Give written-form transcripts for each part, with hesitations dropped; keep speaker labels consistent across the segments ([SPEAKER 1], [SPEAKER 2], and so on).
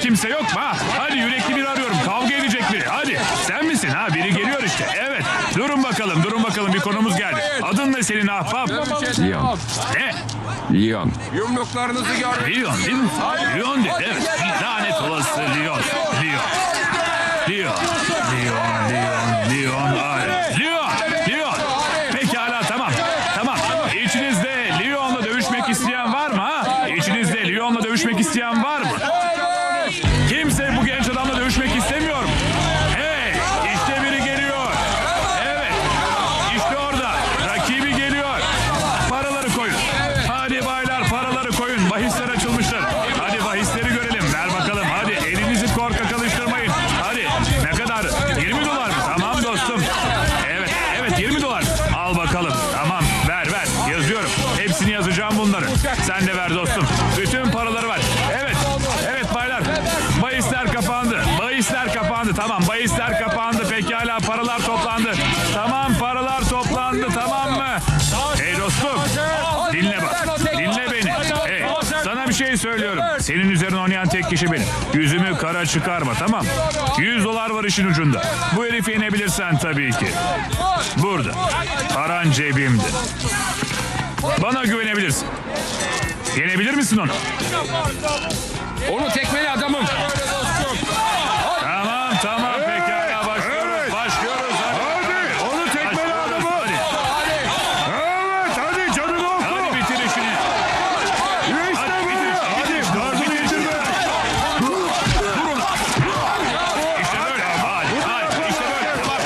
[SPEAKER 1] kimse yok mu ha? Hadi yürekli biri arıyorum. Kavga edecek biri. Hadi. Sen misin ha? Biri geliyor işte. Evet. Durun bakalım bir konumuz geldi. Adın ne senin ahbap?
[SPEAKER 2] Leon.
[SPEAKER 1] Ne?
[SPEAKER 2] Leon.
[SPEAKER 3] Yumruklarınızı gör.
[SPEAKER 1] Leon değil mi? Leon dedi. Evet. Lanet olası Leon. Leon. Pekala tamam. İçinizde Leon'la dövüşmek isteyen var mı ha? İçinizde Leon'la dövüşmek isteyen var mı? Kimse bu genç adamla dövüşmek istemiyor mu? Hey, işte biri geliyor. Evet, işte orada. Rakibi geliyor. Paraları koyun. Hadi baylar paraları koyun. Bahisler açılmıştır. Hadi bahisleri görelim. Ver bakalım. Hadi elinizi korkak alıştırmayın. Hadi. Ne kadar? 20 dolar mı? Tamam dostum. Evet 20 dolar. Al bakalım. Tamam ver. Yazıyorum. Hepsini yazacağım bunları. Sen de ver dostum. Bütün paraları ver. Evet baylar. Bahisler kapandı. Tamam bahisler kapandı. Pekala paralar toplandı. Tamam paralar toplandı. Tamam mı? Hey dostum. Dinle beni. Hey, sana bir şey söylüyorum. Senin üzerine oynayan tek kişi benim. Yüzümü kara çıkarma tamam. 100 dolar var işin ucunda. Bu herifi yenebilirsen tabii ki. Burada. Paran cebimde. Bana güvenebilirsin. Yenebilir misin onu?
[SPEAKER 3] Onu tekmeli adamım.
[SPEAKER 1] Tamam pekala başlıyoruz.
[SPEAKER 4] Hadi onu tekmeli adamı. Evet hadi canını oku.
[SPEAKER 1] Hadi bitir işini.
[SPEAKER 4] İşte böyle. Hadi gardını indirme.
[SPEAKER 1] İşte böyle. Hadi. İşte böyle. Bak.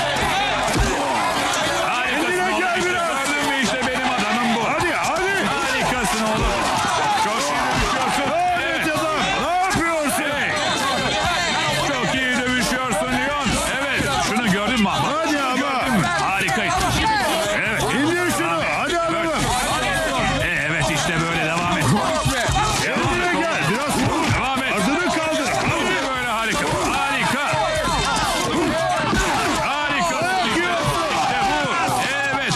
[SPEAKER 1] Harikasın oğlum. Gördün mü işte benim adamım bu.
[SPEAKER 4] Hadi.
[SPEAKER 1] Harikasın oğlum. Çok iyi dövüşüyorsun.
[SPEAKER 4] Evet adam. Ne yapıyorsun?
[SPEAKER 1] Çok iyi dövüşüyorsun Leon. Evet. Şunu gördün mü?
[SPEAKER 4] Hadi ama.
[SPEAKER 1] Harikayız. Evet.
[SPEAKER 4] İndir şunu. Hadi adamım.
[SPEAKER 1] Evet işte böyle devam et.
[SPEAKER 4] Kendine gel. Biraz vur.
[SPEAKER 1] Devam et.
[SPEAKER 4] Ardını kaldır.
[SPEAKER 1] İşte böyle harika. İşte bu. Evet.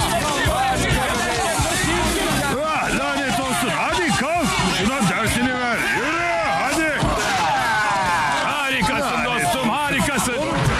[SPEAKER 4] Lanet olsun. Hadi kalk. Şuna dersini ver. Yürü. Hadi.
[SPEAKER 1] Harikasın dostum. Harikasın.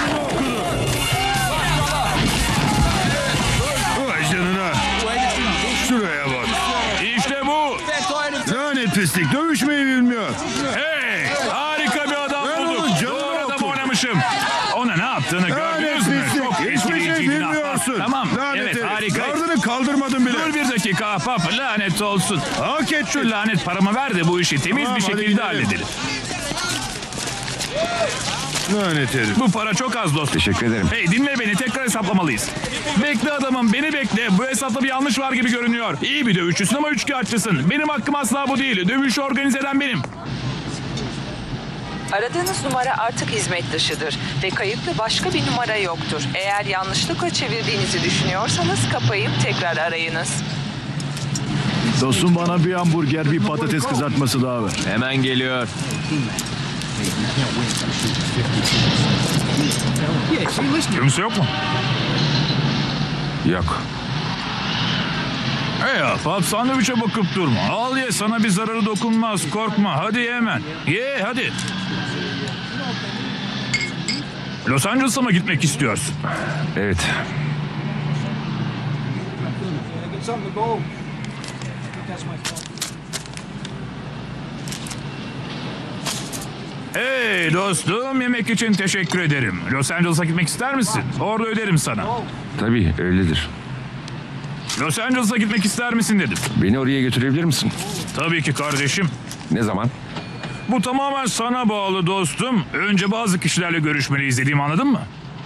[SPEAKER 4] Vay canına. Şuraya bak.
[SPEAKER 1] İşte bu.
[SPEAKER 4] Lanet pislik. Dövüşmeyi bilmiyor.
[SPEAKER 1] Hey. Harika bir adam
[SPEAKER 4] Ben
[SPEAKER 1] bulduk.
[SPEAKER 4] onun canını
[SPEAKER 1] Doğru adam
[SPEAKER 4] okum.
[SPEAKER 1] oynamışım. Ona ne yaptığını
[SPEAKER 4] Lanet
[SPEAKER 1] gördünüz mü?
[SPEAKER 4] pislik.
[SPEAKER 1] Çok
[SPEAKER 4] Hiçbir şey
[SPEAKER 1] etkileyiciydi.
[SPEAKER 4] bilmiyorsun.
[SPEAKER 1] Tamam.
[SPEAKER 4] Lanet
[SPEAKER 1] Evet
[SPEAKER 4] herif.
[SPEAKER 1] harika.
[SPEAKER 4] Gardını kaldırmadın bile.
[SPEAKER 1] Dur bir dakika ahbap. Lanet olsun.
[SPEAKER 4] Hak et
[SPEAKER 1] Şu lanet paramı ver de bu işi temiz
[SPEAKER 4] Tamam,
[SPEAKER 1] bir
[SPEAKER 4] hadi
[SPEAKER 1] şekilde
[SPEAKER 4] gidelim.
[SPEAKER 1] halledelim.
[SPEAKER 4] Lanet herif.
[SPEAKER 1] Bu para çok az dostum.
[SPEAKER 2] Teşekkür ederim.
[SPEAKER 1] Hey dinle beni tekrar hesaplamalıyız. Bekle adamım beni bekle. Bu hesapta bir yanlış var gibi görünüyor. İyi bir dövüşçüsün ama üçkağıtçısın. Benim hakkım asla bu değil. Dövüşü organize eden benim.
[SPEAKER 5] Aradığınız numara artık hizmet dışıdır ve kayıtlı başka bir numara yoktur. Eğer yanlışlıkla çevirdiğinizi düşünüyorsanız kapayıp tekrar arayınız.
[SPEAKER 6] Dostum bana bir hamburger, bir patates kızartması daha ver.
[SPEAKER 2] Hemen geliyor.
[SPEAKER 1] Kimse yok mu?
[SPEAKER 2] Yok.
[SPEAKER 1] Hey ahbap sandviçe bakıp durma. Al ye sana bir zararı dokunmaz. Korkma hadi ye hemen. Ye hadi. Los Angeles'a mı gitmek istiyorsun?
[SPEAKER 2] Evet.
[SPEAKER 1] Hey dostum yemek için teşekkür ederim. Los Angeles'a gitmek ister misin? Orada öderim sana.
[SPEAKER 2] Tabii öyledir.
[SPEAKER 1] Los Angeles'a gitmek ister misin dedim.
[SPEAKER 2] Beni oraya götürebilir misin?
[SPEAKER 1] Tabii ki kardeşim.
[SPEAKER 2] Ne zaman?
[SPEAKER 1] Bu tamamen sana bağlı dostum. Önce bazı kişilerle görüşmeliyiz dediğimi anladın mı?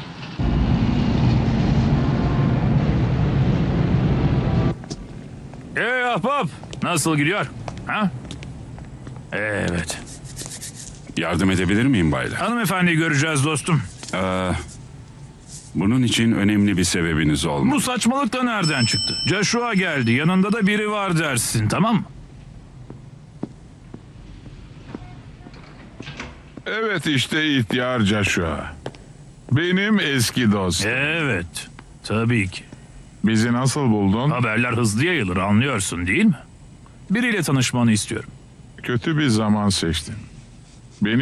[SPEAKER 1] Ahbap nasıl gidiyor? Ha? Evet.
[SPEAKER 7] Yardım edebilir miyim baylar?
[SPEAKER 1] Hanımefendiyi göreceğiz dostum.
[SPEAKER 7] Bunun için önemli bir sebebiniz olmalı.
[SPEAKER 1] Bu saçmalık da nereden çıktı? Joshua geldi. Yanında da biri var dersin tamam mı?
[SPEAKER 8] Evet işte ihtiyar Joshua. Benim eski dostum.
[SPEAKER 1] Evet. Tabii ki.
[SPEAKER 8] Bizi nasıl buldun?
[SPEAKER 1] Haberler hızlı yayılır anlıyorsun değil mi? Biriyle tanışmanı istiyorum.
[SPEAKER 8] Kötü bir zaman seçtin.